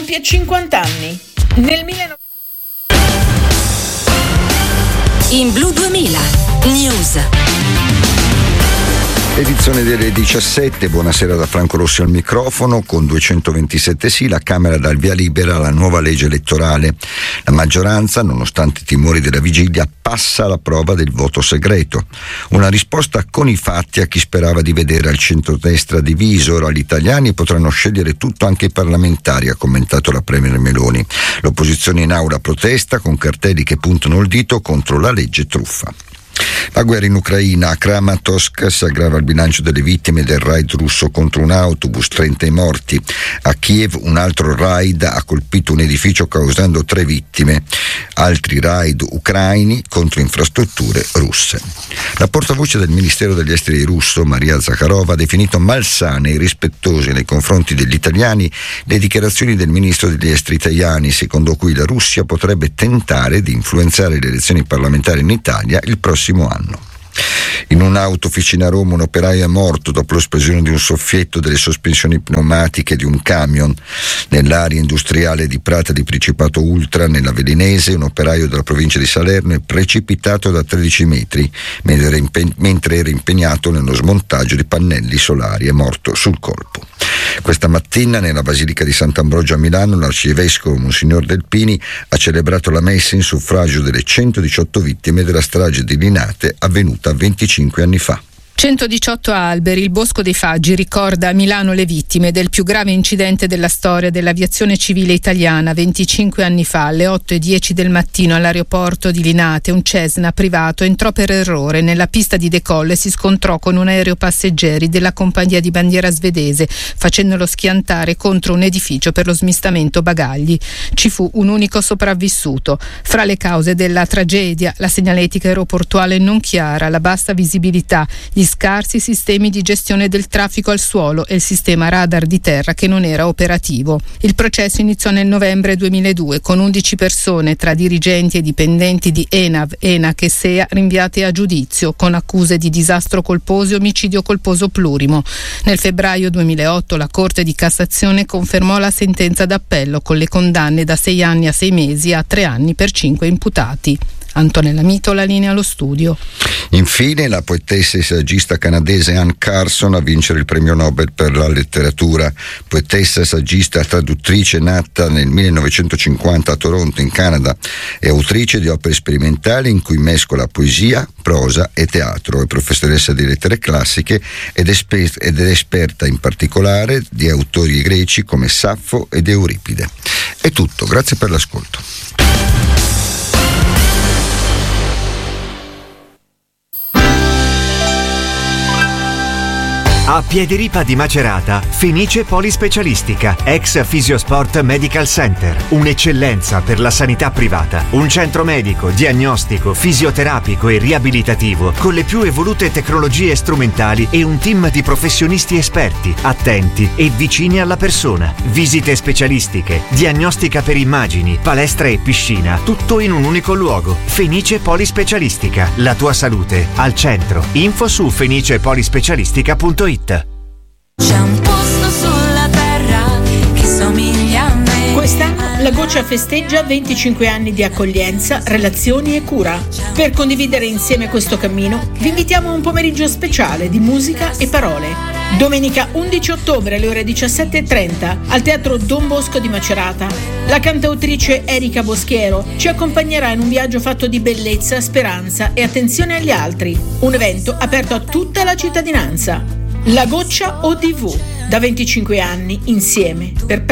compie 50 anni. Nel 1900 In Blu 2000 News. Edizione delle 17, buonasera da Franco Rossi al microfono. Con 227 sì, la Camera dà il via libera alla nuova legge elettorale. La maggioranza, nonostante i timori della vigilia, passa alla prova del voto segreto. Una risposta con i fatti a chi sperava di vedere al centrodestra diviso. Ora gli italiani potranno scegliere tutto, anche i parlamentari, ha commentato la Premier Meloni. L'opposizione in aula protesta con cartelli che puntano il dito contro la legge truffa. La guerra in Ucraina. A Kramatorsk si aggrava il bilancio delle vittime del raid russo contro un autobus, 30 i morti. A Kiev un altro raid ha colpito un edificio causando 3 vittime. Altri raid ucraini contro infrastrutture russe. La portavoce del Ministero degli Esteri russo, Maria Zakharova, ha definito malsane e irrispettose nei confronti degli italiani le dichiarazioni del ministro degli Esteri Tajani, secondo cui la Russia potrebbe tentare di influenzare le elezioni parlamentari in Italia il prossimo anno. In un'autofficina a Roma un operaio è morto dopo l'esplosione di un soffietto delle sospensioni pneumatiche di un camion. Nell'area industriale di Prata di Principato Ultra, nella Velinese, un operaio della provincia di Salerno è precipitato da 13 metri mentre era impegnato nello smontaggio di pannelli solari. È morto sul colpo. Questa mattina nella Basilica di Sant'Ambrogio a Milano l'arcivescovo Monsignor Delpini ha celebrato la messa in suffragio delle 118 vittime della strage di Linate avvenuta 25 anni fa. 118 alberi, il Bosco dei Faggi ricorda a Milano le vittime del più grave incidente della storia dell'aviazione civile italiana 25 anni fa. Alle 8:10 del mattino all'aeroporto di Linate un Cessna privato entrò per errore nella pista di decollo e si scontrò con un aereo passeggeri della compagnia di bandiera svedese, facendolo schiantare contro un edificio per lo smistamento bagagli. Ci fu un unico sopravvissuto. Fra le cause della tragedia, la segnaletica aeroportuale non chiara, la bassa visibilità, gli scarsi sistemi di gestione del traffico al suolo e il sistema radar di terra che non era operativo. Il processo iniziò nel novembre 2002 con 11 persone tra dirigenti e dipendenti di ENAV, ENAC e SEA rinviate a giudizio con accuse di disastro colposo e omicidio colposo plurimo. Nel febbraio 2008 la Corte di Cassazione confermò la sentenza d'appello con le condanne da 6 anni a 6 mesi a 3 anni per 5 imputati. Antonella Mito, la linea allo studio. Infine la poetessa e saggista canadese Anne Carson a vincere il premio Nobel per la letteratura. Poetessa, saggista, traduttrice nata nel 1950 a Toronto in Canada, è autrice di opere sperimentali in cui mescola poesia, prosa e teatro. È professoressa di lettere classiche ed è esperta in particolare di autori greci come Saffo ed Euripide. È tutto, grazie per l'ascolto. A Piediripa di Macerata, Fenice Polispecialistica, ex Fisiosport Medical Center, un'eccellenza per la sanità privata, un centro medico, diagnostico, fisioterapico e riabilitativo con le più evolute tecnologie strumentali e un team di professionisti esperti, attenti e vicini alla persona. Visite specialistiche, diagnostica per immagini, palestra e piscina, tutto in un unico luogo. Fenice Polispecialistica, la tua salute al centro. Info su fenicepolispecialistica.it. C'è un posto sulla terra che somiglia a me. Quest'anno la Goccia festeggia 25 anni di accoglienza, relazioni e cura. Per condividere insieme questo cammino vi invitiamo a un pomeriggio speciale di musica e parole. Domenica 11 ottobre alle ore 17:30 al Teatro Don Bosco di Macerata. La cantautrice Erika Boschiero ci accompagnerà in un viaggio fatto di bellezza, speranza e attenzione agli altri. Un evento aperto a tutta la cittadinanza. La Goccia ODV, da 25 anni insieme per